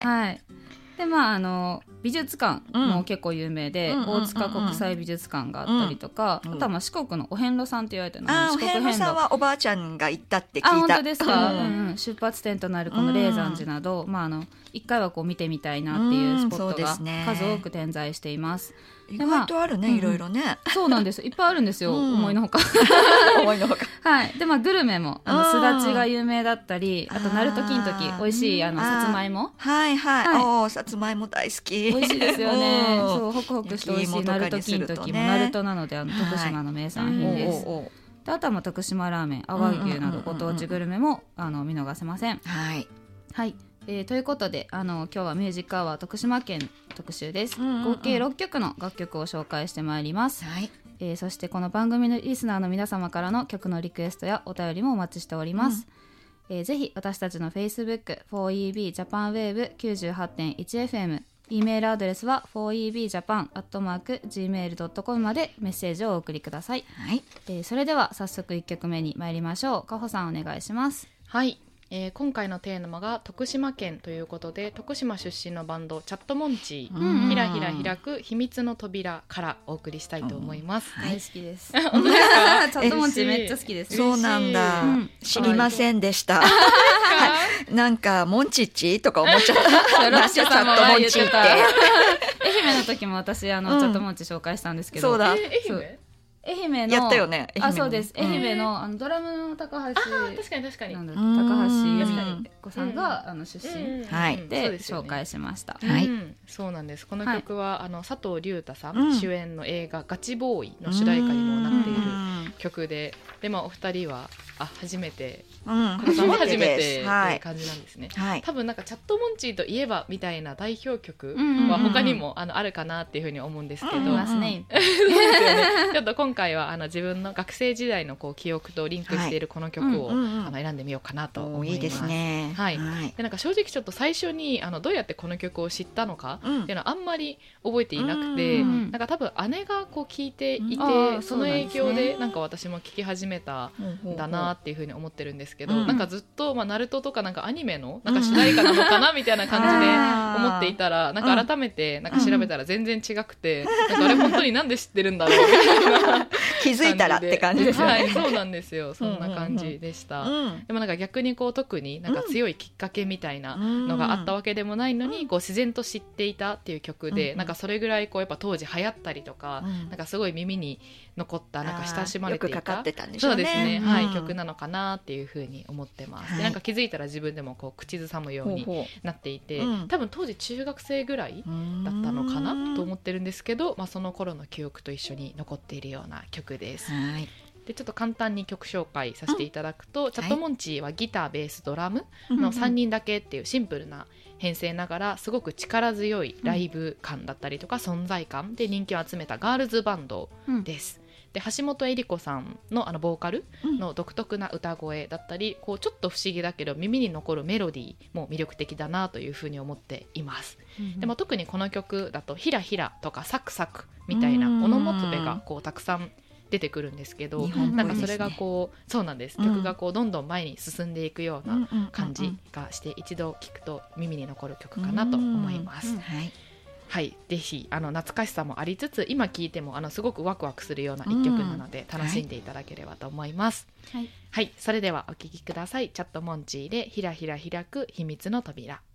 はい。で美術館も結構有名で、大塚国際美術館があったりとか、あとは四国のお遍路さんって言われてるの。 お遍路さんはおばあちゃんが行ったって聞いた。 本当ですか。出発点となるこの霊山寺など、一回はこう見てみたいなっていうスポットが数多く点在しています。 意外とあるね、いろいろね。 そうなんです、いっぱいあるんですよ、思いのほか。 思いのほか。 はい。でグルメもすだちが有名だったり、あと鳴門金時美味しいさつまいも。 はいはい。さつまいも大好き。 美味しいですよね。そうホクホクして美味しい鳴門金時も鳴門なので徳島の名産品です。であとは徳島ラーメン、阿波牛などご当地グルメも見逃せません。 はいはい。ということで今日はミュージックアワー徳島県特集です。合計6曲の楽曲を紹介してまいります。 はい。 そしてこの番組のリスナーの皆様からの曲のリクエストやお便りもお待ちしております。ぜひ私たちの Facebook4EB Japanwave 98.1FM、 E メールアドレスは 4EBJapan@gmail.com までメッセージをお送りください。 はい。 それでは早速1曲目に参りましょう。かほさんお願いします。 はい。今回のテーマが徳島県ということで、徳島出身のバンドチャットモンチー、ひらひら開く秘密の扉からお送りしたいと思います。 大好きです。本当ですか？チャットモンチーめっちゃ好きです。 そうなんだ、知りませんでした。なんかモンチッチとか思っちゃった。 ロッチさんも前言ってた。愛媛の時も私チャットモンチー紹介したんですけど。 そうだ。 愛媛のやったよね。 そうです。愛媛のドラムの高橋、 確かに高橋由美子さんが出身で紹介しました。 はい。 そうなんです。この曲は佐藤隆太さん主演の映画ガチボーイの主題歌にもなっている曲で、お二人は初めて、初めてって感じなんですね。多分チャットモンチーといえばみたいな代表曲は他にもあるかなっていうふうに思うんですけど、ちょっと今回は自分の学生時代の記憶とリンクしているこの曲を選んでみようかなと思います。 いいですね。 はい。で正直ちょっと最初にどうやってこの曲を知ったのかっていうのはあんまり覚えていなくて、多分姉が聴いていて、その影響で私も聴き始めたんだなっていうふうに思ってるんですけど、ずっとナルトとかアニメの主題歌なのかなみたいな感じで思っていたら、改めて調べたら全然違くて、あれ本当になんで知ってるんだろうみたいな気づいたらって感じですよね。 はい、そうなんですよ。そんな感じでした。でも逆に特に強いきっかけみたいなのがあったわけでもないのに、自然と知っていたっていう曲で、それぐらいやっぱ当時流行ったりとか、すごい耳に残った親しまれていた、 よくかかってたんでしょうね。 そうですね、はい、曲なのかなっていうふうに思ってます。で気づいたら自分でも口ずさむようになっていて、多分当時中学生ぐらいだったのかなと思ってるんですけど、その頃の記憶と一緒に残っているような曲です。でちょっと簡単に曲紹介させていただくと、チャットモンチーはギター、ベース、ドラムの3人だけっていうシンプルな編成ながら、すごく力強いライブ感だったりとか存在感で人気を集めたガールズバンドです。で橋本恵里子さんのボーカルの独特な歌声だったり、ちょっと不思議だけど耳に残るメロディーも魅力的だなというふうに思っています。でも特にこの曲だとヒラヒラとかサクサクみたいなオノマトペがたくさん出てくるんですけど、それがそうなんです、曲がどんどん前に進んでいくような感じがして、一度聴くと耳に残る曲かなと思います。はい、ぜひ懐かしさもありつつ、今聴いてもすごくワクワクするような一曲なので、楽しんでいただければと思います。はい、それではお聴きください。チャットモンチーでひらひら開く秘密の扉。